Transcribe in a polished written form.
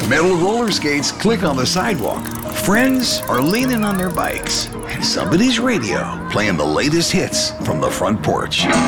Metal roller skates click on the sidewalk. Friends are leaning on their bikes. And somebody's radio playing the latest hits from the front porch.